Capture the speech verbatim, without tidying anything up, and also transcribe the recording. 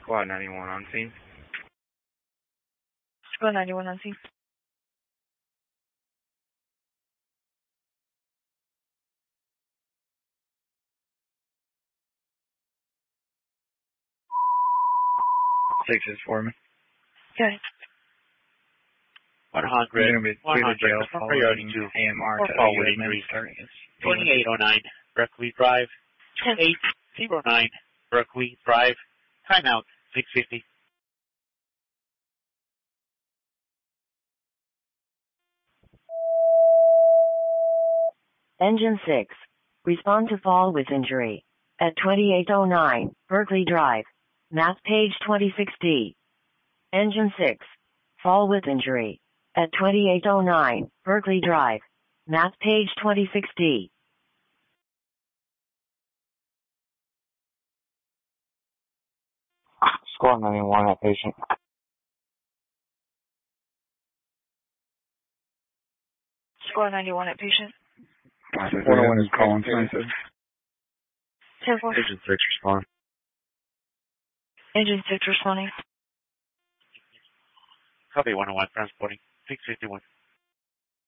Squad ninety-one on scene. Squad ninety-one on scene. Six is for me. Okay. one hundred, one hundred, jail priority to A M R or to forward U injury. starting twenty-eight oh nine Berkeley Drive, eight oh nine Berkeley Drive, timeout six fifty. Engine six. Respond to fall with injury. At twenty-eight oh nine, Berkeley Drive. Map page twenty-six D. Engine six. Fall with injury. At twenty-eight oh nine, Berkeley Drive. Map page twenty-six D. Squad ninety-one at patient. Squad ninety-one at patient. one oh one is calling census. ten four. Engine six respond. Engine six responding. Copy one oh one transporting six fifty-one.